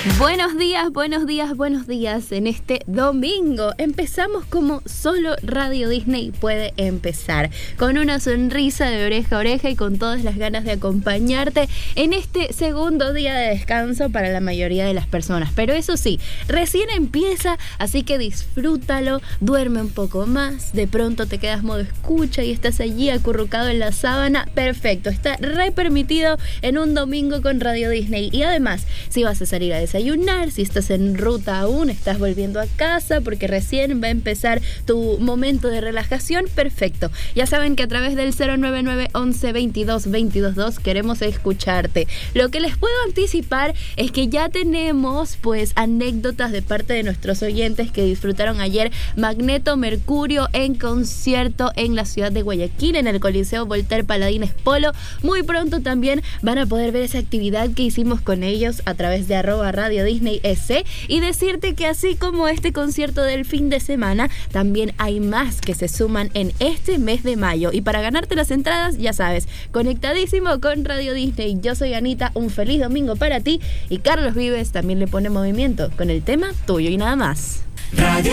Buenos días en este domingo. Empezamos como solo Radio Disney puede empezar, con una sonrisa de oreja a oreja y con todas las ganas de acompañarte en este segundo día de descanso para la mayoría de las personas. Pero eso sí, recién empieza, así que disfrútalo, duerme un poco más, de pronto te quedas modo escucha y estás allí acurrucado en la sábana. Perfecto, está re permitido en un domingo con Radio Disney. Y además, si vas a salir a desayunar, si estás en ruta aún, estás volviendo a casa porque recién va a empezar tu momento de relajación, perfecto. Ya saben que a través del 099 11 22 222 queremos escucharte. Lo que les puedo anticipar es que ya tenemos pues anécdotas de parte de nuestros oyentes que disfrutaron ayer Magneto Mercurio en concierto en la ciudad de Guayaquil, en el Coliseo Voltaire Paladines Polo. Muy pronto también van a poder ver esa actividad que hicimos con ellos a través de @Radio Disney S, y decirte que así como este concierto del fin de semana, también hay más que se suman en este mes de mayo. Y para ganarte las entradas, ya sabes, conectadísimo con Radio Disney. Yo soy Anita, un feliz domingo para ti, y Carlos Vives también le pone movimiento con el tema Tuyo y Nada Más.